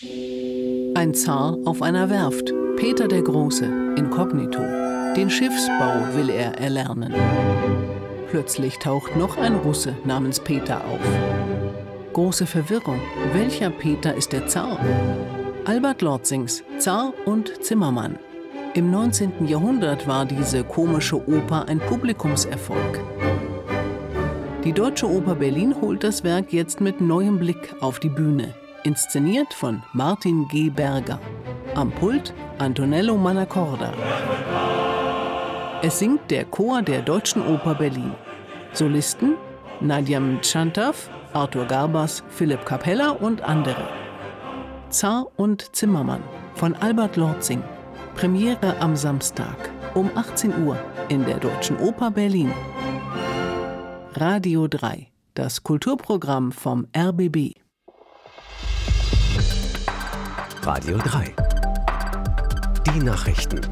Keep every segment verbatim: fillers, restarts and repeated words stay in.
Ein Zar auf einer Werft, Peter der Große, inkognito. Den Schiffsbau will er erlernen. Plötzlich taucht noch ein Russe namens Peter auf. Große Verwirrung. Welcher Peter ist der Zar? Albert Lorzings Zar und Zimmermann. Im neunzehnten Jahrhundert war diese komische Oper ein Publikumserfolg. Die Deutsche Oper Berlin holt das Werk jetzt mit neuem Blick auf die Bühne. Inszeniert von Martin G. Berger. Am Pult Antonello Manacorda. Es singt der Chor der Deutschen Oper Berlin. Solisten Nadia Mtschantaw, Arthur Garbas, Philipp Capella und andere. Zar und Zimmermann von Albert Lorzing. Premiere am Samstag um achtzehn Uhr in der Deutschen Oper Berlin. Radio drei, das Kulturprogramm vom R B B. Radio drei. Die Nachrichten.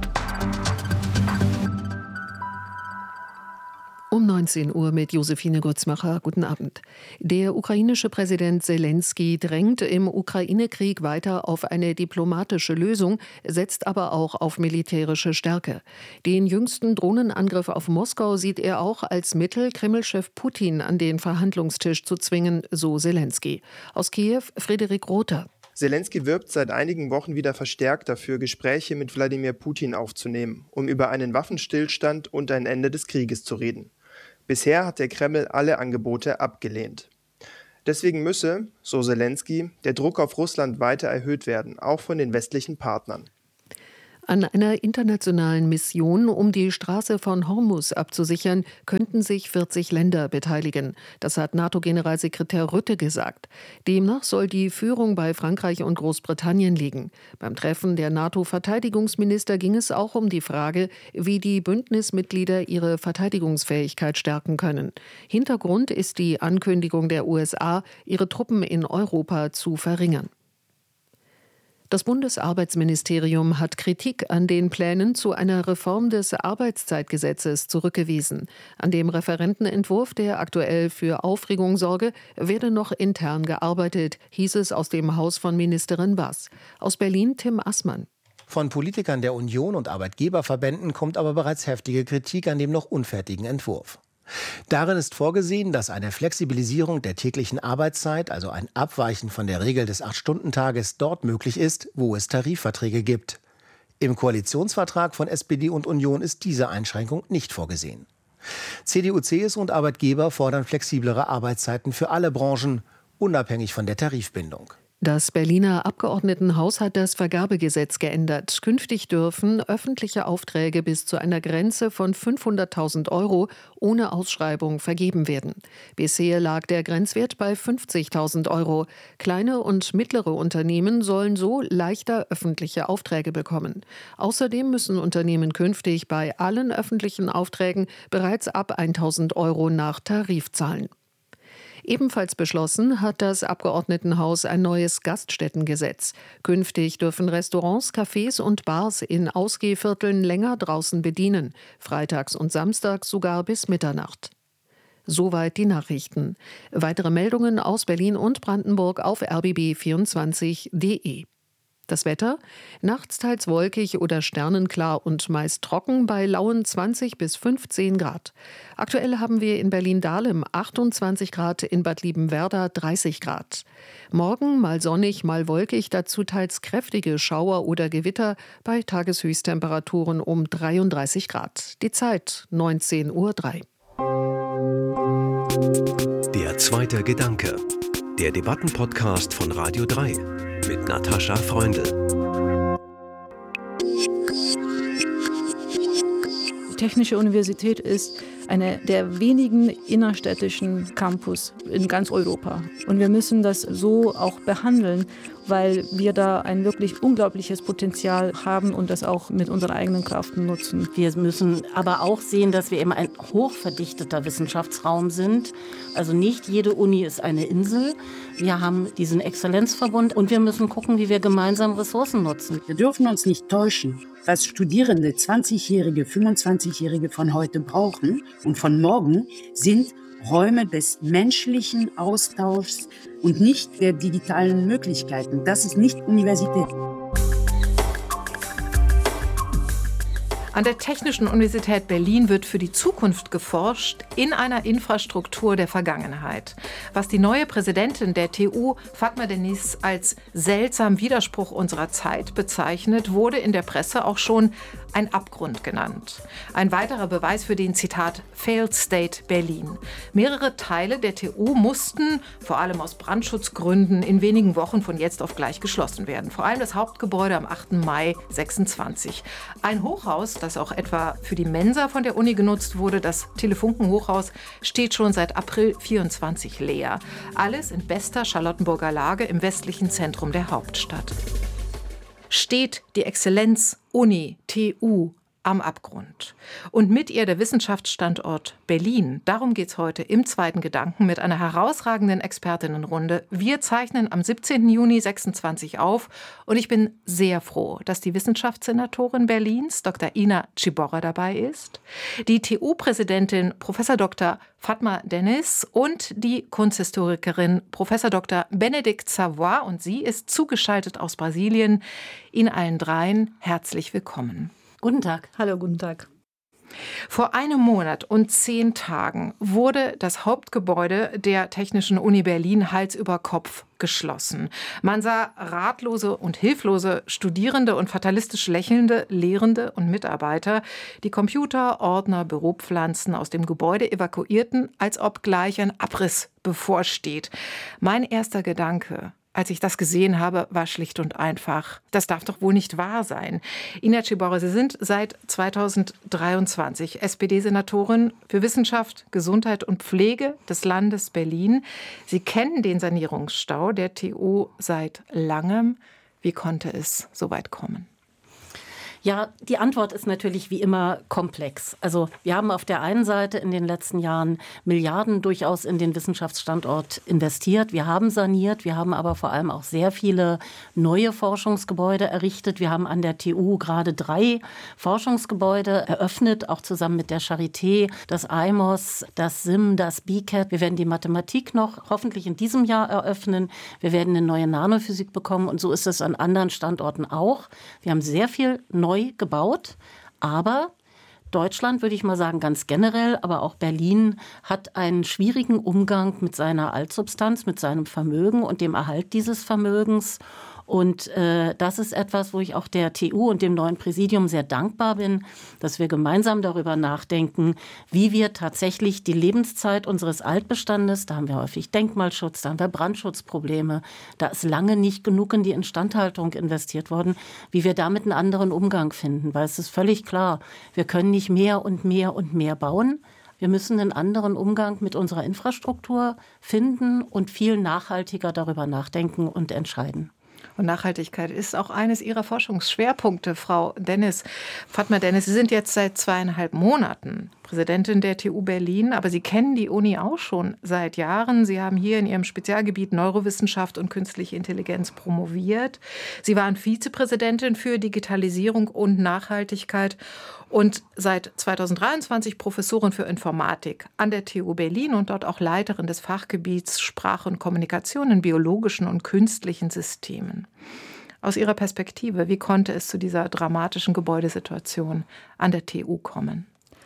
Um neunzehn Uhr mit Josephine Gutzmacher. Guten Abend. Der ukrainische Präsident Selenskyj drängt im Ukraine-Krieg weiter auf eine diplomatische Lösung, setzt aber auch auf militärische Stärke. Den jüngsten Drohnenangriff auf Moskau sieht er auch als Mittel, Kreml-Chef Putin an den Verhandlungstisch zu zwingen, so Selenskyj. Aus Kiew Friederik Rother. Selenskyj wirbt seit einigen Wochen wieder verstärkt dafür, Gespräche mit Wladimir Putin aufzunehmen, um über einen Waffenstillstand und ein Ende des Krieges zu reden. Bisher hat der Kreml alle Angebote abgelehnt. Deswegen müsse, so Selenskyj, der Druck auf Russland weiter erhöht werden, auch von den westlichen Partnern. An einer internationalen Mission, um die Straße von Hormuz abzusichern, könnten sich vierzig Länder beteiligen. Das hat NATO-Generalsekretär Rutte gesagt. Demnach soll die Führung bei Frankreich und Großbritannien liegen. Beim Treffen der NATO-Verteidigungsminister ging es auch um die Frage, wie die Bündnismitglieder ihre Verteidigungsfähigkeit stärken können. Hintergrund ist die Ankündigung der U S A, ihre Truppen in Europa zu verringern. Das Bundesarbeitsministerium hat Kritik an den Plänen zu einer Reform des Arbeitszeitgesetzes zurückgewiesen. An dem Referentenentwurf, der aktuell für Aufregung sorge, werde noch intern gearbeitet, hieß es aus dem Haus von Ministerin Bass. Aus Berlin Tim Assmann. Von Politikern der Union und Arbeitgeberverbänden kommt aber bereits heftige Kritik an dem noch unfertigen Entwurf. Darin ist vorgesehen, dass eine Flexibilisierung der täglichen Arbeitszeit, also ein Abweichen von der Regel des acht-Stunden-Tages, dort möglich ist, wo es Tarifverträge gibt. Im Koalitionsvertrag von S P D und Union ist diese Einschränkung nicht vorgesehen. C D U, C S U und Arbeitgeber fordern flexiblere Arbeitszeiten für alle Branchen, unabhängig von der Tarifbindung. Das Berliner Abgeordnetenhaus hat das Vergabegesetz geändert. Künftig dürfen öffentliche Aufträge bis zu einer Grenze von fünfhunderttausend Euro ohne Ausschreibung vergeben werden. Bisher lag der Grenzwert bei fünfzigtausend Euro. Kleine und mittlere Unternehmen sollen so leichter öffentliche Aufträge bekommen. Außerdem müssen Unternehmen künftig bei allen öffentlichen Aufträgen bereits ab tausend Euro nach Tarif zahlen. Ebenfalls beschlossen hat das Abgeordnetenhaus ein neues Gaststättengesetz. Künftig dürfen Restaurants, Cafés und Bars in Ausgehvierteln länger draußen bedienen, freitags und samstags sogar bis Mitternacht. Soweit die Nachrichten. Weitere Meldungen aus Berlin und Brandenburg auf r b b vierundzwanzig punkt d e. Das Wetter? Nachts teils wolkig oder sternenklar und meist trocken bei lauen zwanzig bis fünfzehn Grad. Aktuell haben wir in Berlin-Dahlem achtundzwanzig Grad, in Bad Liebenwerda dreißig Grad. Morgen mal sonnig, mal wolkig, dazu teils kräftige Schauer oder Gewitter bei Tageshöchsttemperaturen um dreiunddreißig Grad. Die Zeit neunzehn Uhr drei. Der zweite Gedanke. Der Debattenpodcast von Radio drei. Mit Natascha Freundl. Die Technische Universität ist eine der wenigen innerstädtischen Campus in ganz Europa. Und wir müssen das so auch behandeln, weil wir da ein wirklich unglaubliches Potenzial haben und das auch mit unserer eigenen Kraft nutzen. Wir müssen aber auch sehen, dass wir eben ein hochverdichteter Wissenschaftsraum sind. Also nicht jede Uni ist eine Insel. Wir haben diesen Exzellenzverbund und wir müssen gucken, wie wir gemeinsam Ressourcen nutzen. Wir dürfen uns nicht täuschen. Was Studierende, zwanzigjährige, fünfundzwanzigjährige von heute brauchen und von morgen, sind Räume des menschlichen Austauschs, und nicht der digitalen Möglichkeiten. Das ist nicht Universität. An der Technischen Universität Berlin wird für die Zukunft geforscht in einer Infrastruktur der Vergangenheit. Was die neue Präsidentin der T U, Fatma Deniz, als seltsam Widerspruch unserer Zeit bezeichnet, wurde in der Presse auch schon ein Abgrund genannt. Ein weiterer Beweis für den, Zitat, Failed State Berlin. Mehrere Teile der T U mussten, vor allem aus Brandschutzgründen, in wenigen Wochen von jetzt auf gleich geschlossen werden. Vor allem das Hauptgebäude am achten Mai sechsundzwanzig. Ein Hochhaus, das auch etwa für die Mensa von der Uni genutzt wurde, das Telefunken-Hochhaus, steht schon seit April vierundzwanzig leer. Alles in bester Charlottenburger Lage im westlichen Zentrum der Hauptstadt. Steht die Exzellenz-Uni T U am Abgrund. Und mit ihr der Wissenschaftsstandort Berlin. Darum geht es heute im zweiten Gedanken mit einer herausragenden Expertinnenrunde. Wir zeichnen am siebzehnten Juni sechsundzwanzig auf und ich bin sehr froh, dass die Wissenschaftssenatorin Berlins, Doktor Ina Ciborra, dabei ist, die T U-Präsidentin Professor Doktor Fatma Deniz und die Kunsthistorikerin Professor Doktor Bénédicte Savoy, und sie ist zugeschaltet aus Brasilien. Ihnen allen dreien herzlich willkommen. Guten Tag. Hallo, guten Tag. Vor einem Monat und zehn Tagen wurde das Hauptgebäude der Technischen Uni Berlin Hals über Kopf geschlossen. Man sah ratlose und hilflose Studierende und fatalistisch lächelnde Lehrende und Mitarbeiter, die Computer, Ordner, Büropflanzen aus dem Gebäude evakuierten, als ob gleich ein Abriss bevorsteht. Mein erster Gedanke, als ich das gesehen habe, war schlicht und einfach: Das darf doch wohl nicht wahr sein. Ina Ciborra, Sie sind seit zweitausenddreiundzwanzig S P D-Senatorin für Wissenschaft, Gesundheit und Pflege des Landes Berlin. Sie kennen den Sanierungsstau der T U seit langem. Wie konnte es so weit kommen? Ja, die Antwort ist natürlich wie immer komplex. Also wir haben auf der einen Seite in den letzten Jahren Milliarden durchaus in den Wissenschaftsstandort investiert. Wir haben saniert, wir haben aber vor allem auch sehr viele neue Forschungsgebäude errichtet. Wir haben an der T U gerade drei Forschungsgebäude eröffnet, auch zusammen mit der Charité, das I M O S, das S I M, das B C A T. Wir werden die Mathematik noch hoffentlich in diesem Jahr eröffnen. Wir werden eine neue Nanophysik bekommen und so ist es an anderen Standorten auch. Wir haben sehr viel neu gebaut, aber Deutschland, würde ich mal sagen, ganz generell, aber auch Berlin hat einen schwierigen Umgang mit seiner Altsubstanz, mit seinem Vermögen und dem Erhalt dieses Vermögens. Und äh, das ist etwas, wo ich auch der T U und dem neuen Präsidium sehr dankbar bin, dass wir gemeinsam darüber nachdenken, wie wir tatsächlich die Lebenszeit unseres Altbestandes, da haben wir häufig Denkmalschutz, da haben wir Brandschutzprobleme, da ist lange nicht genug in die Instandhaltung investiert worden, wie wir damit einen anderen Umgang finden. Weil es ist völlig klar, wir können nicht mehr und mehr und mehr bauen. Wir müssen einen anderen Umgang mit unserer Infrastruktur finden und viel nachhaltiger darüber nachdenken und entscheiden. Und Nachhaltigkeit ist auch eines Ihrer Forschungsschwerpunkte, Frau Deniz. Fatma Deniz, Sie sind jetzt seit zweieinhalb Monaten Präsidentin der T U Berlin, aber Sie kennen die Uni auch schon seit Jahren. Sie haben hier in Ihrem Spezialgebiet Neurowissenschaft und künstliche Intelligenz promoviert. Sie waren Vizepräsidentin für Digitalisierung und Nachhaltigkeit und seit zweitausenddreiundzwanzig Professorin für Informatik an der T U Berlin und dort auch Leiterin des Fachgebiets Sprache und Kommunikation in biologischen und künstlichen Systemen. Aus Ihrer Perspektive, wie konnte es zu dieser dramatischen Gebäudesituation an der T U kommen?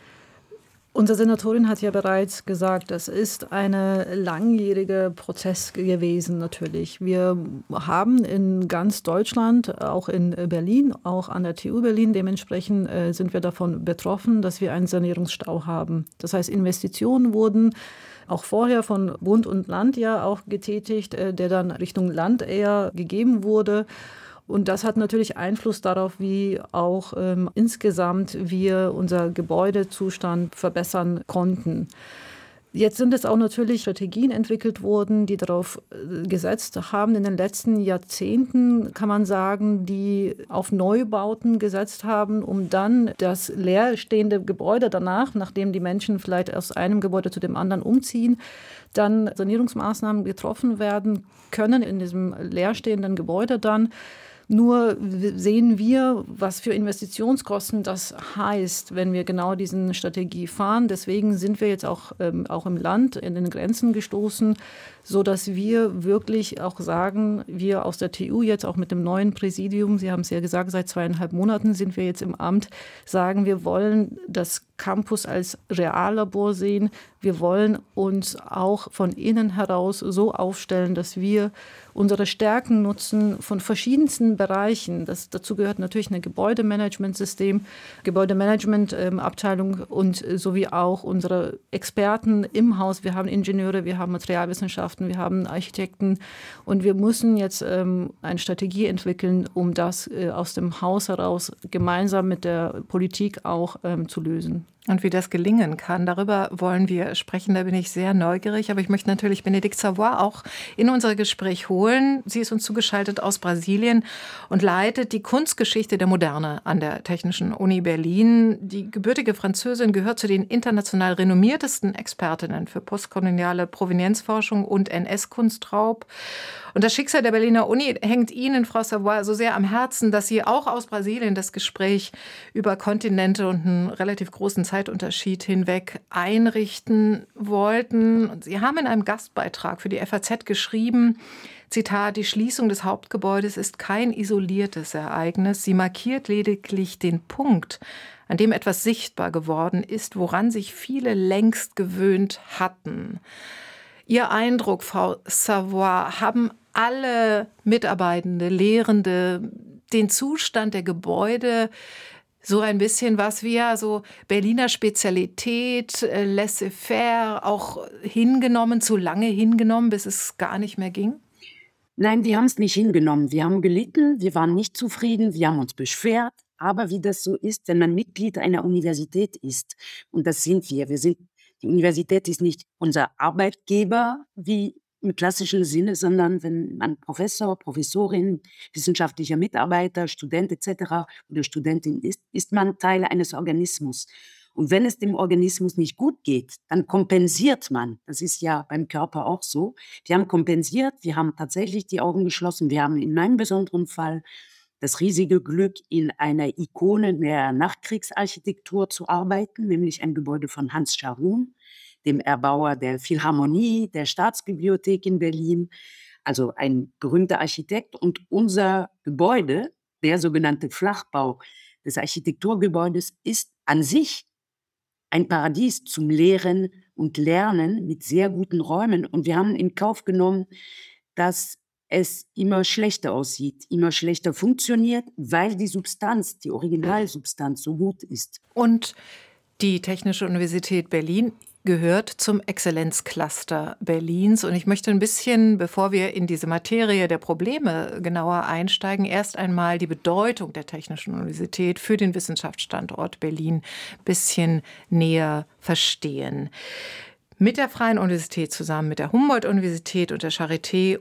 Unsere Senatorin hat ja bereits gesagt, das ist ein langjähriger Prozess gewesen natürlich. Wir haben in ganz Deutschland, auch in Berlin, auch an der T U Berlin, dementsprechend äh, sind wir davon betroffen, dass wir einen Sanierungsstau haben. Das heißt, Investitionen wurden auch vorher von Bund und Land ja auch getätigt, äh, der dann Richtung Land eher gegeben wurde. Und das hat natürlich Einfluss darauf, wie auch ähm, insgesamt wir unser Gebäudezustand verbessern konnten. Jetzt sind es auch natürlich Strategien entwickelt worden, die darauf gesetzt haben, in den letzten Jahrzehnten, kann man sagen, die auf Neubauten gesetzt haben, um dann das leerstehende Gebäude danach, nachdem die Menschen vielleicht aus einem Gebäude zu dem anderen umziehen, dann Sanierungsmaßnahmen getroffen werden können in diesem leerstehenden Gebäude dann, Nur sehen wir, was für Investitionskosten das heißt, wenn wir genau diese Strategie fahren. Deswegen sind wir jetzt auch, ähm, auch im Land in den Grenzen gestoßen, sodass wir wirklich auch sagen, wir aus der T U jetzt auch mit dem neuen Präsidium, Sie haben es ja gesagt, seit zweieinhalb Monaten sind wir jetzt im Amt, sagen, wir wollen das Campus als Reallabor sehen. Wir wollen uns auch von innen heraus so aufstellen, dass wir unsere Stärken nutzen von verschiedensten Bereichen. Das, dazu gehört natürlich ein Gebäudemanagementsystem, Gebäudemanagement-Abteilung ähm, und äh, sowie auch unsere Experten im Haus. Wir haben Ingenieure, wir haben Materialwissenschaften, wir haben Architekten und wir müssen jetzt ähm, eine Strategie entwickeln, um das äh, aus dem Haus heraus gemeinsam mit der Politik auch ähm, zu lösen. Und wie das gelingen kann, darüber wollen wir sprechen. Da bin ich sehr neugierig. Aber ich möchte natürlich Bénédicte Savoy auch in unser Gespräch holen. Sie ist uns zugeschaltet aus Brasilien und leitet die Kunstgeschichte der Moderne an der Technischen Uni Berlin. Die gebürtige Französin gehört zu den international renommiertesten Expertinnen für postkoloniale Provenienzforschung und N S-Kunstraub. Und das Schicksal der Berliner Uni hängt Ihnen, Frau Savoy, so sehr am Herzen, dass Sie auch aus Brasilien das Gespräch über Kontinente und einen relativ großen Zeitunterschied hinweg einrichten wollten. Und Sie haben in einem Gastbeitrag für die F A Z geschrieben, Zitat, die Schließung des Hauptgebäudes ist kein isoliertes Ereignis. Sie markiert lediglich den Punkt, an dem etwas sichtbar geworden ist, woran sich viele längst gewöhnt hatten. Ihr Eindruck, Frau Savoy, haben alle Mitarbeitende, Lehrende den Zustand der Gebäude so ein bisschen was wie ja so Berliner Spezialität, äh, laissez-faire, auch hingenommen, zu lange hingenommen, bis es gar nicht mehr ging? Nein, wir haben es nicht hingenommen. Wir haben gelitten, wir waren nicht zufrieden, wir haben uns beschwert. Aber wie das so ist, wenn man Mitglied einer Universität ist, und das sind wir, wir sind, die Universität ist nicht unser Arbeitgeber, wie im klassischen Sinne, sondern wenn man Professor, Professorin, wissenschaftlicher Mitarbeiter, Student et cetera oder Studentin ist, ist man Teil eines Organismus. Und wenn es dem Organismus nicht gut geht, dann kompensiert man. Das ist ja beim Körper auch so. Wir haben kompensiert, wir haben tatsächlich die Augen geschlossen. Wir haben in meinem besonderen Fall das riesige Glück, in einer Ikone der Nachkriegsarchitektur zu arbeiten, nämlich ein Gebäude von Hans Scharoun, dem Erbauer der Philharmonie, der Staatsbibliothek in Berlin, also ein berühmter Architekt. Und unser Gebäude, der sogenannte Flachbau des Architekturgebäudes, ist an sich ein Paradies zum Lehren und Lernen mit sehr guten Räumen. Und wir haben in Kauf genommen, dass es immer schlechter aussieht, immer schlechter funktioniert, weil die Substanz, die Originalsubstanz so gut ist. Und die Technische Universität Berlin gehört zum Exzellenzcluster Berlins. Und ich möchte ein bisschen, bevor wir in diese Materie der Probleme genauer einsteigen, erst einmal die Bedeutung der Technischen Universität für den Wissenschaftsstandort Berlin ein bisschen näher verstehen. Mit der Freien Universität zusammen mit der Humboldt-Universität und der Charité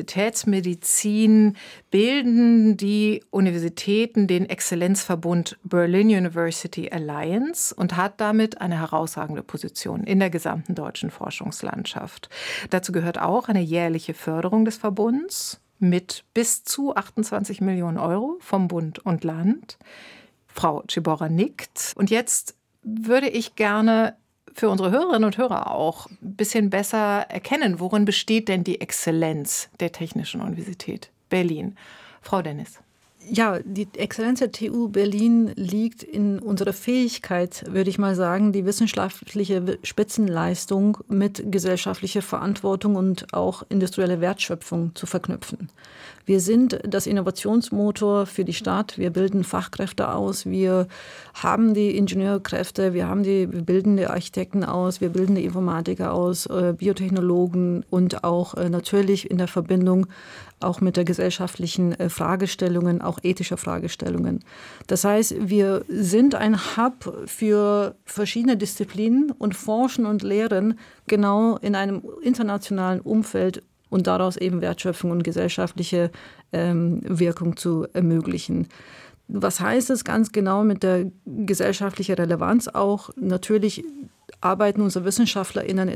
Universitätsmedizin bilden die Universitäten den Exzellenzverbund Berlin University Alliance und hat damit eine herausragende Position in der gesamten deutschen Forschungslandschaft. Dazu gehört auch eine jährliche Förderung des Verbunds mit bis zu achtundzwanzig Millionen Euro vom Bund und Land. Frau Ciborra nickt. Und jetzt würde ich gerne für unsere Hörerinnen und Hörer auch ein bisschen besser erkennen, worin besteht denn die Exzellenz der Technischen Universität Berlin? Frau Dennis. Ja, die Exzellenz der T U Berlin liegt in unserer Fähigkeit, würde ich mal sagen, die wissenschaftliche Spitzenleistung mit gesellschaftlicher Verantwortung und auch industrieller Wertschöpfung zu verknüpfen. Wir sind das Innovationsmotor für die Stadt. Wir bilden Fachkräfte aus. Wir haben die Ingenieurkräfte. Wir haben die, wir bilden die Architekten aus. Wir bilden die Informatiker aus, äh, Biotechnologen und auch äh, natürlich in der Verbindung auch mit der gesellschaftlichen äh, Fragestellungen, auch ethischer Fragestellungen. Das heißt, wir sind ein Hub für verschiedene Disziplinen und forschen und lehren genau in einem internationalen Umfeld und daraus eben Wertschöpfung und gesellschaftliche ähm, Wirkung zu ermöglichen. Was heißt es ganz genau mit der gesellschaftlichen Relevanz auch? Natürlich arbeiten unsere WissenschaftlerInnen in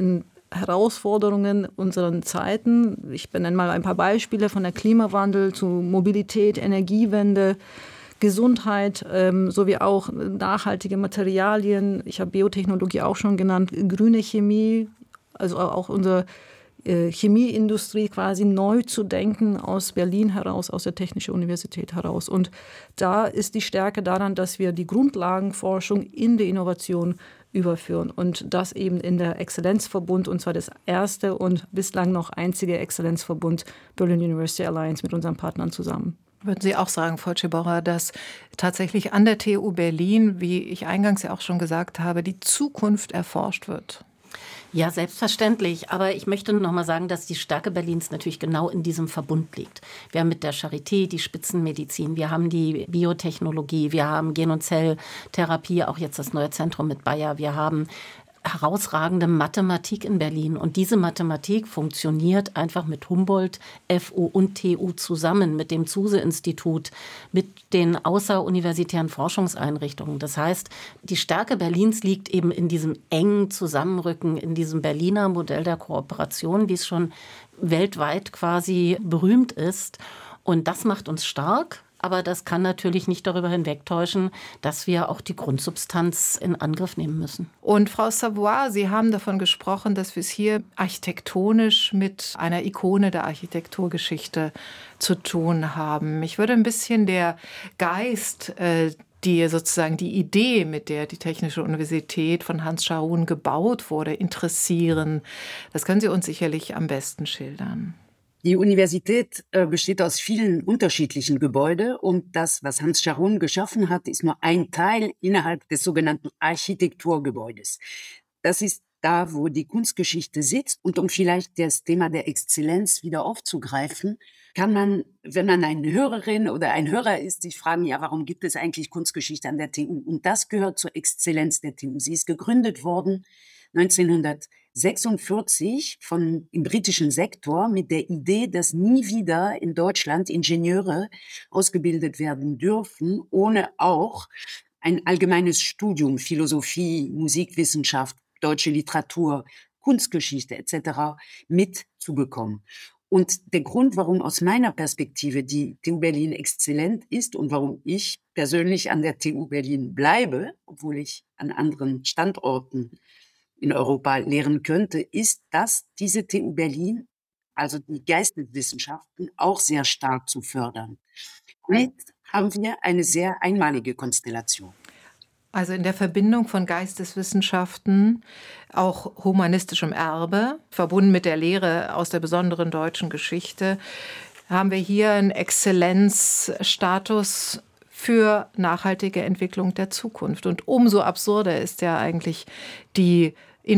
Herausforderungen unserer Zeiten. Ich benenne mal ein paar Beispiele von der Klimawandel zu Mobilität, Energiewende, Gesundheit, ähm, sowie auch nachhaltige Materialien. Ich habe Biotechnologie auch schon genannt, grüne Chemie, also auch unsere äh, Chemieindustrie quasi neu zu denken aus Berlin heraus, aus der Technischen Universität heraus. Und da ist die Stärke daran, dass wir die Grundlagenforschung in die Innovation überführen und das eben in der Exzellenzverbund, und zwar das erste und bislang noch einzige Exzellenzverbund Berlin University Alliance mit unseren Partnern zusammen. Würden Sie auch sagen, Frau Ciborra, dass tatsächlich an der T U Berlin, wie ich eingangs ja auch schon gesagt habe, die Zukunft erforscht wird? Ja, selbstverständlich. Aber ich möchte noch mal sagen, dass die Stärke Berlins natürlich genau in diesem Verbund liegt. Wir haben mit der Charité die Spitzenmedizin, wir haben die Biotechnologie, wir haben Gen- und Zelltherapie, auch jetzt das neue Zentrum mit Bayer, wir haben herausragende Mathematik in Berlin. Und diese Mathematik funktioniert einfach mit Humboldt, F U und T U zusammen, mit dem Zuse-Institut, mit den außeruniversitären Forschungseinrichtungen. Das heißt, die Stärke Berlins liegt eben in diesem engen Zusammenrücken, in diesem Berliner Modell der Kooperation, wie es schon weltweit quasi berühmt ist. Und das macht uns stark. Aber das kann natürlich nicht darüber hinwegtäuschen, dass wir auch die Grundsubstanz in Angriff nehmen müssen. Und Frau Savoy, Sie haben davon gesprochen, dass wir es hier architektonisch mit einer Ikone der Architekturgeschichte zu tun haben. Mich würde ein bisschen der Geist, äh, die sozusagen die Idee, mit der die Technische Universität von Hans Scharoun gebaut wurde, interessieren. Das können Sie uns sicherlich am besten schildern. Die Universität äh, besteht aus vielen unterschiedlichen Gebäuden und das, was Hans Scharoun geschaffen hat, ist nur ein Teil innerhalb des sogenannten Architekturgebäudes. Das ist da, wo die Kunstgeschichte sitzt. Und um vielleicht das Thema der Exzellenz wieder aufzugreifen, kann man, wenn man eine Hörerin oder ein Hörer ist, sich fragen, ja, warum gibt es eigentlich Kunstgeschichte an der T U? Und das gehört zur Exzellenz der T U. Sie ist gegründet worden neunzehnhundertsechsundvierzig von, im britischen Sektor mit der Idee, dass nie wieder in Deutschland Ingenieure ausgebildet werden dürfen, ohne auch ein allgemeines Studium, Philosophie, Musikwissenschaft, deutsche Literatur, Kunstgeschichte et cetera mitzubekommen. Und der Grund, warum aus meiner Perspektive die T U Berlin exzellent ist und warum ich persönlich an der T U Berlin bleibe, obwohl ich an anderen Standorten in Europa lehren könnte, ist, dass diese T U Berlin, also die Geisteswissenschaften, auch sehr stark zu fördern. Damit haben wir eine sehr einmalige Konstellation. Also in der Verbindung von Geisteswissenschaften, auch humanistischem Erbe, verbunden mit der Lehre aus der besonderen deutschen Geschichte, haben wir hier einen Exzellenzstatus für nachhaltige Entwicklung der Zukunft. Und umso absurder ist ja eigentlich die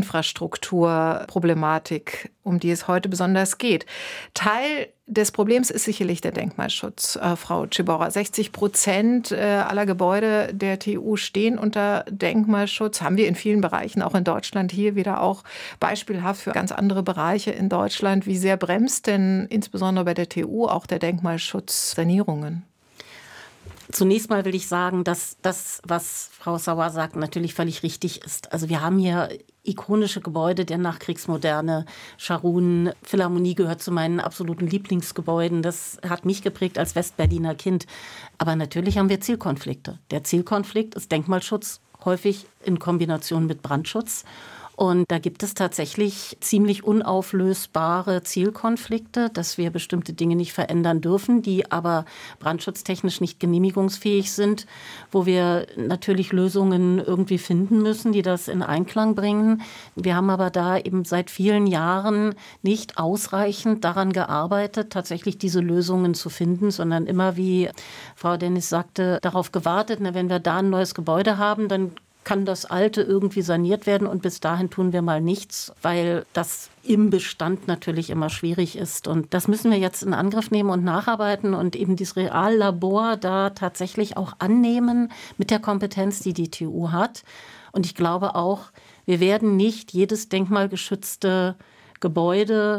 Infrastrukturproblematik, um die es heute besonders geht. Teil des Problems ist sicherlich der Denkmalschutz, äh, Frau Ciborra. sechzig Prozent äh, aller Gebäude der T U stehen unter Denkmalschutz. Haben wir in vielen Bereichen, auch in Deutschland, hier wieder auch beispielhaft für ganz andere Bereiche in Deutschland. Wie sehr bremst denn insbesondere bei der T U auch der Denkmalschutz Sanierungen? Zunächst mal will ich sagen, dass das, was Frau Sauer sagt, natürlich völlig richtig ist. Also wir haben hier ikonische Gebäude der Nachkriegsmoderne. Scharoun, Philharmonie gehört zu meinen absoluten Lieblingsgebäuden. Das hat mich geprägt als Westberliner Kind. Aber natürlich haben wir Zielkonflikte. Der Zielkonflikt ist Denkmalschutz, häufig in Kombination mit Brandschutz. Und da gibt es tatsächlich ziemlich unauflösbare Zielkonflikte, dass wir bestimmte Dinge nicht verändern dürfen, die aber brandschutztechnisch nicht genehmigungsfähig sind, wo wir natürlich Lösungen irgendwie finden müssen, die das in Einklang bringen. Wir haben aber da eben seit vielen Jahren nicht ausreichend daran gearbeitet, tatsächlich diese Lösungen zu finden, sondern immer, wie Frau Dennis sagte, darauf gewartet, na, wenn wir da ein neues Gebäude haben, dann kann das Alte irgendwie saniert werden und bis dahin tun wir mal nichts, weil das im Bestand natürlich immer schwierig ist. Und das müssen wir jetzt in Angriff nehmen und nacharbeiten und eben dieses Reallabor da tatsächlich auch annehmen mit der Kompetenz, die die T U hat. Und ich glaube auch, wir werden nicht jedes denkmalgeschützte Gebäude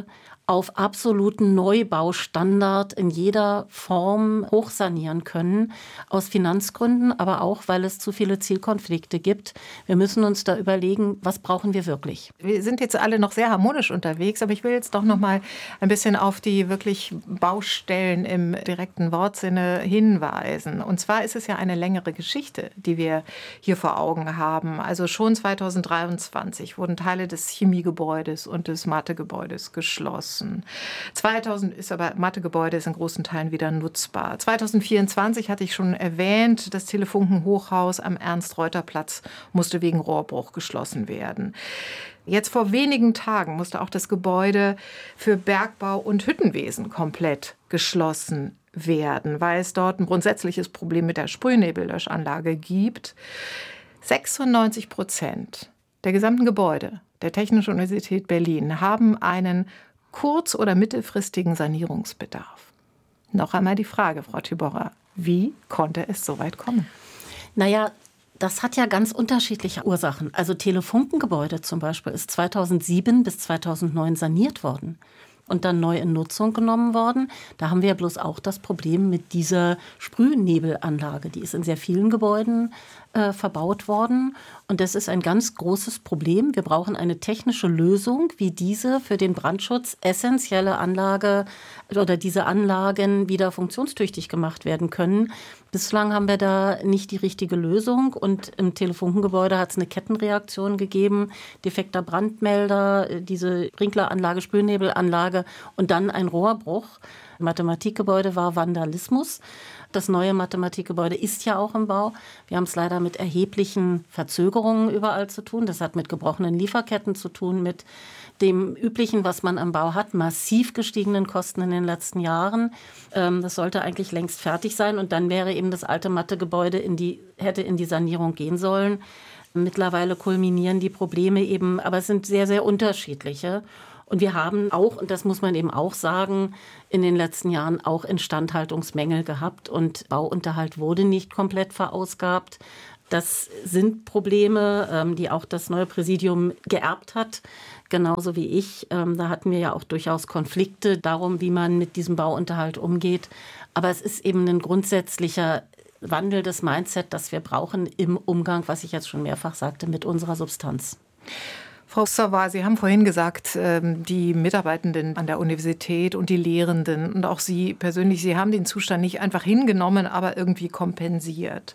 auf absoluten Neubaustandard in jeder Form hochsanieren können, aus Finanzgründen, aber auch, weil es zu viele Zielkonflikte gibt. Wir müssen uns da überlegen, was brauchen wir wirklich. Wir sind jetzt alle noch sehr harmonisch unterwegs, aber ich will jetzt doch noch mal ein bisschen auf die wirklich Baustellen im direkten Wortsinne hinweisen. Und zwar ist es ja eine längere Geschichte, die wir hier vor Augen haben. Also schon zweitausenddreiundzwanzig wurden Teile des Chemiegebäudes und des Mathegebäudes geschlossen. zweitausend ist aber Mathegebäude ist in großen Teilen wieder nutzbar. zweitausendvierundzwanzig hatte ich schon erwähnt, das Telefunken-Hochhaus am Ernst-Reuter-Platz musste wegen Rohrbruch geschlossen werden. Jetzt vor wenigen Tagen musste auch das Gebäude für Bergbau und Hüttenwesen komplett geschlossen werden, weil es dort ein grundsätzliches Problem mit der Sprühnebellöschanlage gibt. sechsundneunzig Prozent der gesamten Gebäude der Technischen Universität Berlin haben einen kurz- oder mittelfristigen Sanierungsbedarf. Noch einmal die Frage, Frau Thyborra, wie konnte es so weit kommen? Naja, das hat ja ganz unterschiedliche Ursachen. Also Telefunkengebäude zum Beispiel ist zweitausendsieben bis zweitausendneun saniert worden und dann neu in Nutzung genommen worden. Da haben wir ja bloß auch das Problem mit dieser Sprühnebelanlage. Die ist in sehr vielen Gebäuden äh, verbaut worden. Und das ist ein ganz großes Problem. Wir brauchen eine technische Lösung, wie diese für den Brandschutz essentielle Anlage oder diese Anlagen wieder funktionstüchtig gemacht werden können. Bislang haben wir da nicht die richtige Lösung. Und im Telefunkengebäude hat es eine Kettenreaktion gegeben. Defekter Brandmelder, diese Sprinkleranlage, Sprühnebelanlage und dann ein Rohrbruch. Im Mathematikgebäude war Vandalismus. Das neue Mathematikgebäude ist ja auch im Bau. Wir haben es leider mit erheblichen Verzögerungen überall zu tun. Das hat mit gebrochenen Lieferketten zu tun, mit dem Üblichen, was man am Bau hat, massiv gestiegenen Kosten in den letzten Jahren. Ähm, das sollte eigentlich längst fertig sein. Und dann wäre eben das alte Mathegebäude in die, hätte in die Sanierung gehen sollen. Mittlerweile kulminieren die Probleme eben, aber es sind sehr, sehr unterschiedliche. Und wir haben auch, und das muss man eben auch sagen, in den letzten Jahren auch Instandhaltungsmängel gehabt und Bauunterhalt wurde nicht komplett verausgabt. Das sind Probleme, die auch das neue Präsidium geerbt hat, genauso wie ich. Da hatten wir ja auch durchaus Konflikte darum, wie man mit diesem Bauunterhalt umgeht. Aber es ist eben ein grundsätzlicher Wandel des Mindset, das wir brauchen im Umgang, was ich jetzt schon mehrfach sagte, mit unserer Substanz. Frau Savard, Sie haben vorhin gesagt, die Mitarbeitenden an der Universität und die Lehrenden und auch Sie persönlich, Sie haben den Zustand nicht einfach hingenommen, aber irgendwie kompensiert.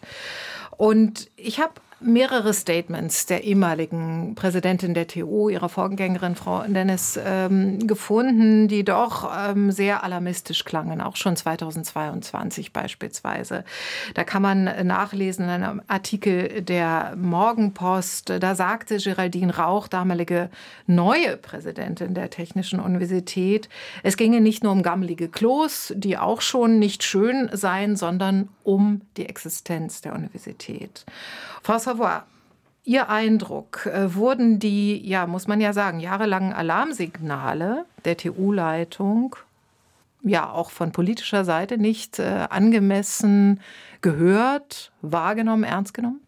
Und ich habe mehrere Statements der ehemaligen Präsidentin der T U, ihrer Vorgängerin Frau Dennis, ähm, gefunden, die doch ähm, sehr alarmistisch klangen, auch schon zweitausendzweiundzwanzig beispielsweise. Da kann man nachlesen in einem Artikel der Morgenpost, da sagte Geraldine Rauch, damalige neue Präsidentin der Technischen Universität, es ginge nicht nur um gammelige Klos, die auch schon nicht schön seien, sondern um die Existenz der Universität. Frau Savard, Ihr Eindruck, wurden die, ja, muss man ja sagen, jahrelangen Alarmsignale der T U-Leitung ja auch von politischer Seite nicht äh, angemessen gehört, wahrgenommen, ernst genommen?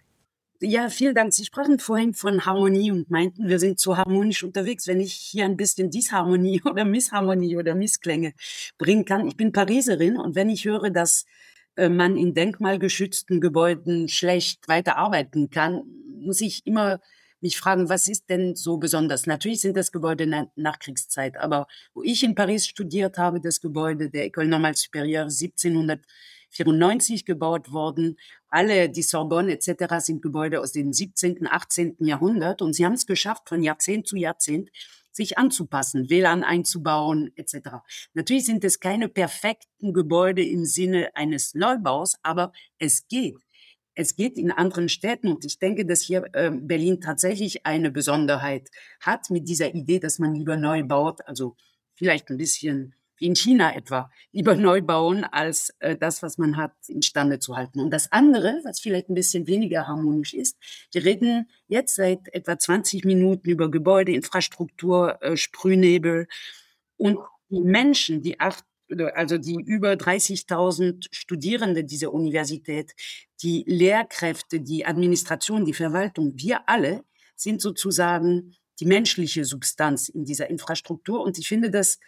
Ja, vielen Dank. Sie sprachen vorhin von Harmonie und meinten, wir sind zu harmonisch unterwegs. Wenn ich hier ein bisschen Disharmonie oder Missharmonie oder Missklänge bringen kann. Ich bin Pariserin und wenn ich höre, dass man in denkmalgeschützten Gebäuden schlecht weiterarbeiten kann, muss ich immer mich fragen, was ist denn so besonders? Natürlich sind das Gebäude nach Nachkriegszeit, aber wo ich in Paris studiert habe, das Gebäude der École Normale Supérieure siebzehnhundertvierundneunzig gebaut worden. Alle, die Sorbonne et cetera sind Gebäude aus dem siebzehnten, achtzehnten Jahrhundert und sie haben es geschafft, von Jahrzehnt zu Jahrzehnt sich anzupassen, W L A N einzubauen et cetera. Natürlich sind es keine perfekten Gebäude im Sinne eines Neubaus, aber es geht. Es geht in anderen Städten und ich denke, dass hier äh, Berlin tatsächlich eine Besonderheit hat mit dieser Idee, dass man lieber neu baut, also vielleicht ein bisschen wie in China etwa, lieber neu bauen, als äh, das, was man hat, instande zu halten. Und das andere, was vielleicht ein bisschen weniger harmonisch ist, wir reden jetzt seit etwa zwanzig Minuten über Gebäude, Infrastruktur, äh, Sprühnebel und die Menschen, die acht, also die über dreißigtausend Studierende dieser Universität, die Lehrkräfte, die Administration, die Verwaltung, wir alle sind sozusagen die menschliche Substanz in dieser Infrastruktur. Und ich finde das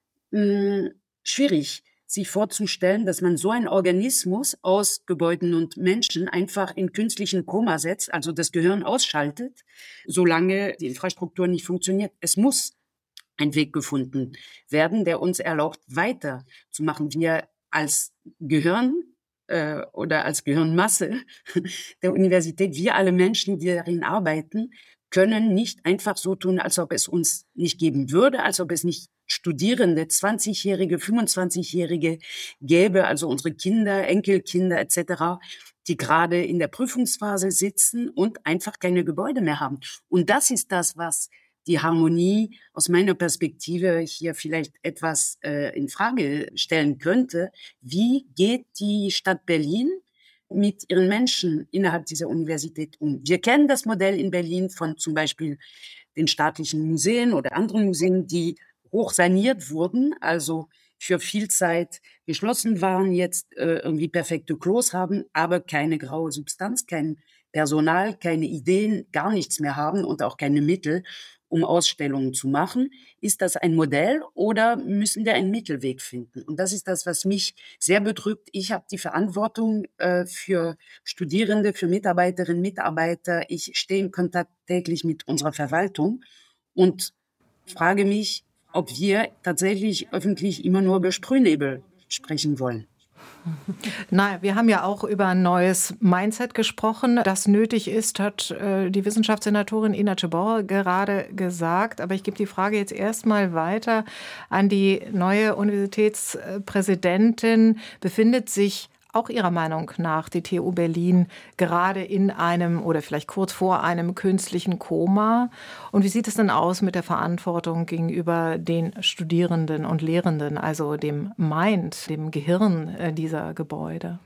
mh, schwierig, sich vorzustellen, dass man so einen Organismus aus Gebäuden und Menschen einfach in künstlichen Koma setzt, also das Gehirn ausschaltet, solange die Infrastruktur nicht funktioniert. Es muss ein Weg gefunden werden, der uns erlaubt, weiterzumachen. Wir als Gehirn äh, oder als Gehirnmasse der Universität, wir alle Menschen, die darin arbeiten, können nicht einfach so tun, als ob es uns nicht geben würde, als ob es nicht Studierende, zwanzigjährige, fünfundzwanzigjährige gäbe, also unsere Kinder, Enkelkinder et cetera, die gerade in der Prüfungsphase sitzen und einfach keine Gebäude mehr haben. Und das ist das, was die Harmonie aus meiner Perspektive hier vielleicht etwas äh, in Frage stellen könnte. Wie geht die Stadt Berlin mit ihren Menschen innerhalb dieser Universität um? Wir kennen das Modell in Berlin von zum Beispiel den staatlichen Museen oder anderen Museen, die hoch saniert wurden, also für viel Zeit geschlossen waren, jetzt äh, irgendwie perfekte Klos haben, aber keine graue Substanz, kein Personal, keine Ideen, gar nichts mehr haben und auch keine Mittel, um Ausstellungen zu machen. Ist das ein Modell oder müssen wir einen Mittelweg finden? Und das ist das, was mich sehr bedrückt. Ich habe die Verantwortung äh, für Studierende, für Mitarbeiterinnen, Mitarbeiter. Ich stehe in Kontakt täglich mit unserer Verwaltung und frage mich, ob wir tatsächlich öffentlich immer nur über Sprühnebel sprechen wollen. Nein, wir haben ja auch über ein neues Mindset gesprochen. Das nötig ist, hat äh, die Wissenschaftssenatorin Ina Ceborra gerade gesagt. Aber ich gebe die Frage jetzt erstmal weiter an die neue Universitätspräsidentin. Befindet sich auch Ihrer Meinung nach die T U Berlin gerade in einem oder vielleicht kurz vor einem künstlichen Koma? Und wie sieht es denn aus mit der Verantwortung gegenüber den Studierenden und Lehrenden, also dem Mind, dem Gehirn dieser Gebäude?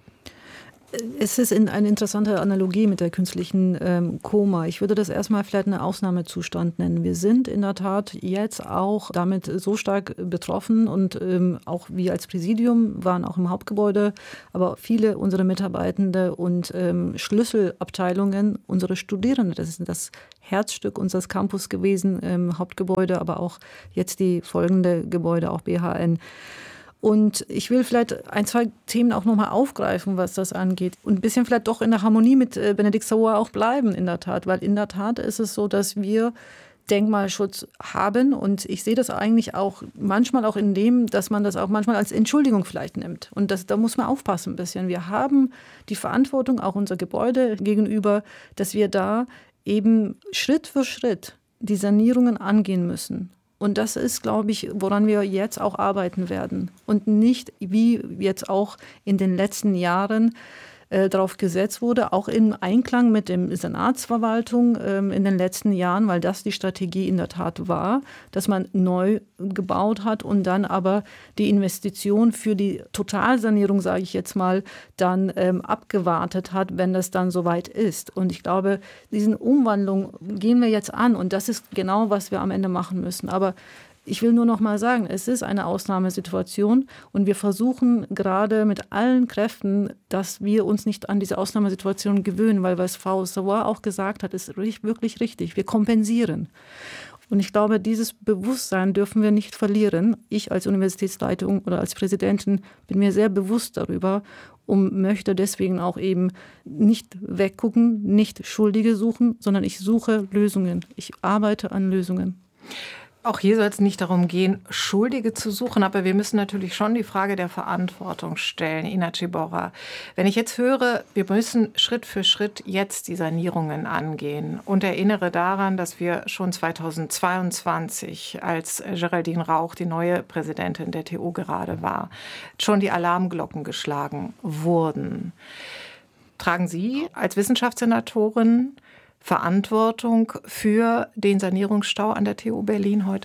Es ist eine interessante Analogie mit der künstlichen ähm, Koma. Ich würde das erstmal vielleicht einen Ausnahmezustand nennen. Wir sind in der Tat jetzt auch damit so stark betroffen und ähm, auch wir als Präsidium waren auch im Hauptgebäude, aber viele unserer Mitarbeitende und ähm, Schlüsselabteilungen, unsere Studierende, das ist das Herzstück unseres Campus gewesen, ähm, Hauptgebäude, aber auch jetzt die folgende Gebäude, auch B H N. Und ich will vielleicht ein, zwei Themen auch nochmal aufgreifen, was das angeht. Und ein bisschen vielleicht doch in der Harmonie mit Bénédicte Savoy auch bleiben, in der Tat. Weil in der Tat ist es so, dass wir Denkmalschutz haben. Und ich sehe das eigentlich auch manchmal auch in dem, dass man das auch manchmal als Entschuldigung vielleicht nimmt. Und das, da muss man aufpassen ein bisschen. Wir haben die Verantwortung, auch unser Gebäude gegenüber, dass wir da eben Schritt für Schritt die Sanierungen angehen müssen. Und das ist, glaube ich, woran wir jetzt auch arbeiten werden. Und nicht, wie jetzt auch in den letzten Jahren äh, darauf gesetzt wurde, auch im Einklang mit der Senatsverwaltung ähm, in den letzten Jahren, weil das die Strategie in der Tat war, dass man neu gebaut hat und dann aber die Investition für die Totalsanierung, sage ich jetzt mal, dann ähm, abgewartet hat, wenn das dann soweit ist. Und ich glaube, diesen Umwandlung gehen wir jetzt an und das ist genau, was wir am Ende machen müssen. Aber ich will nur noch mal sagen, es ist eine Ausnahmesituation und wir versuchen gerade mit allen Kräften, dass wir uns nicht an diese Ausnahmesituation gewöhnen, weil was Frau Savoy auch gesagt hat, ist wirklich richtig. Wir kompensieren. Und ich glaube, dieses Bewusstsein dürfen wir nicht verlieren. Ich als Universitätsleitung oder als Präsidentin bin mir sehr bewusst darüber und möchte deswegen auch eben nicht weggucken, nicht Schuldige suchen, sondern ich suche Lösungen. Ich arbeite an Lösungen. Auch hier soll es nicht darum gehen, Schuldige zu suchen, aber wir müssen natürlich schon die Frage der Verantwortung stellen. Ina Ceborra, wenn ich jetzt höre, wir müssen Schritt für Schritt jetzt die Sanierungen angehen und erinnere daran, dass wir schon zweitausendzweiundzwanzig, als Geraldine Rauch die neue Präsidentin der T U gerade war, schon die Alarmglocken geschlagen wurden. Tragen Sie als Wissenschaftssenatorin Verantwortung für den Sanierungsstau an der T U Berlin heute?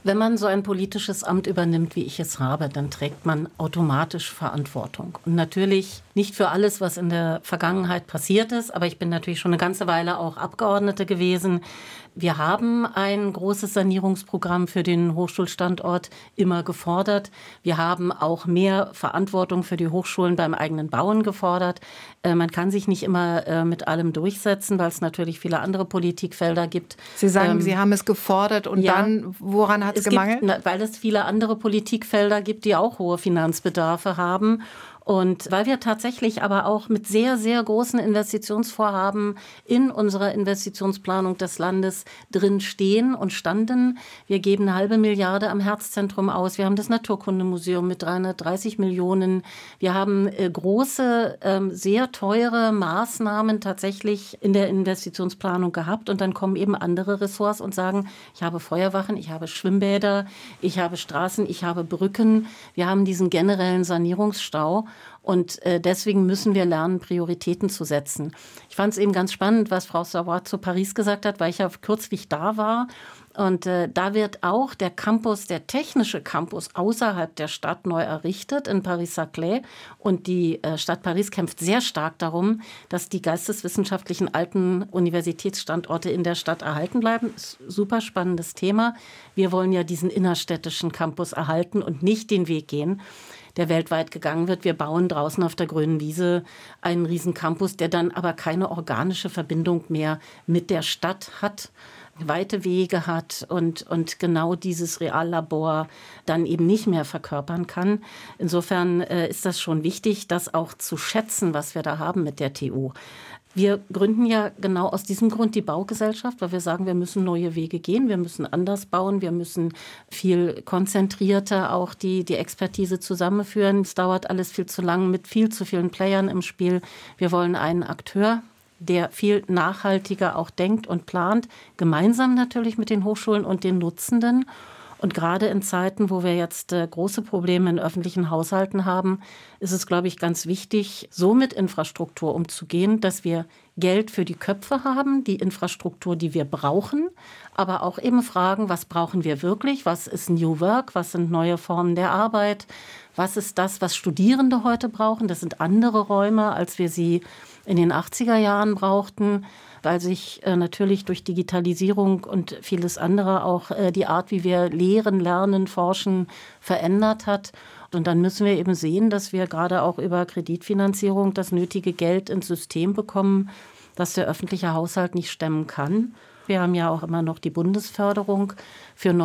Wenn man so ein politisches Amt übernimmt, wie ich es habe, dann trägt man automatisch Verantwortung. Und natürlich nicht für alles, was in der Vergangenheit passiert ist, aber ich bin natürlich schon eine ganze Weile auch Abgeordnete gewesen. Wir haben ein großes Sanierungsprogramm für den Hochschulstandort immer gefordert. Wir haben auch mehr Verantwortung für die Hochschulen beim eigenen Bauen gefordert. Äh, man kann sich nicht immer äh, mit allem durchsetzen, weil es natürlich viele andere Politikfelder gibt. Sie sagen, Ähm, Sie haben es gefordert und ja, dann, woran hat es gemangelt? Gibt, weil es viele andere Politikfelder gibt, die auch hohe Finanzbedarfe haben. Und weil wir tatsächlich aber auch mit sehr, sehr großen Investitionsvorhaben in unserer Investitionsplanung des Landes drin stehen und standen. Wir geben eine halbe Milliarde am Herzzentrum aus. Wir haben das Naturkundemuseum mit dreihundertdreißig Millionen. Wir haben äh, große, äh, sehr teure Maßnahmen tatsächlich in der Investitionsplanung gehabt. Und dann kommen eben andere Ressorts und sagen, ich habe Feuerwachen, ich habe Schwimmbäder, ich habe Straßen, ich habe Brücken. Wir haben diesen generellen Sanierungsstau. Und äh, deswegen müssen wir lernen, Prioritäten zu setzen. Ich fand es eben ganz spannend, was Frau Savoy zu Paris gesagt hat, weil ich ja kürzlich da war. Und äh, da wird auch der Campus, der technische Campus außerhalb der Stadt neu errichtet in Paris-Saclay. Und die äh, Stadt Paris kämpft sehr stark darum, dass die geisteswissenschaftlichen alten Universitätsstandorte in der Stadt erhalten bleiben. Ist ein super spannendes Thema. Wir wollen ja diesen innerstädtischen Campus erhalten und nicht den Weg gehen, der weltweit gegangen wird. Wir bauen draußen auf der grünen Wiese einen riesen Campus, der dann aber keine organische Verbindung mehr mit der Stadt hat, weite Wege hat und, und genau dieses Reallabor dann eben nicht mehr verkörpern kann. Insofern äh, ist das schon wichtig, das auch zu schätzen, was wir da haben mit der T U. Wir gründen ja genau aus diesem Grund die Baugesellschaft, weil wir sagen, wir müssen neue Wege gehen, wir müssen anders bauen, wir müssen viel konzentrierter auch die, die Expertise zusammenführen. Es dauert alles viel zu lang mit viel zu vielen Playern im Spiel. Wir wollen einen Akteur, der viel nachhaltiger auch denkt und plant, gemeinsam natürlich mit den Hochschulen und den Nutzenden. Und gerade in Zeiten, wo wir jetzt äh, große Probleme in öffentlichen Haushalten haben, ist es, glaube ich, ganz wichtig, so mit Infrastruktur umzugehen, dass wir Geld für die Köpfe haben, die Infrastruktur, die wir brauchen, aber auch eben fragen, was brauchen wir wirklich, was ist New Work, was sind neue Formen der Arbeit, was ist das, was Studierende heute brauchen. Das sind andere Räume, als wir sie in den achtziger Jahren brauchten, weil sich äh, natürlich durch Digitalisierung und vieles andere auch äh, die Art, wie wir lehren, lernen, forschen, verändert hat. Und dann müssen wir eben sehen, dass wir gerade auch über Kreditfinanzierung das nötige Geld ins System bekommen, das der öffentliche Haushalt nicht stemmen kann. Wir haben ja auch immer noch die Bundesförderung für neue